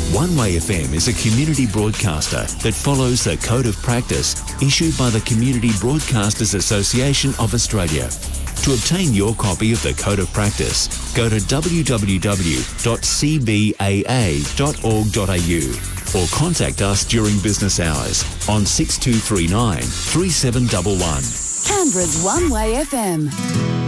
One Way FM is a community broadcaster that follows the Code of Practice issued by the Community Broadcasters Association of Australia. To obtain your copy of the Code of Practice, go to www.cbaa.org.au or contact us during business hours on 6239 3711. Canberra's One Way FM.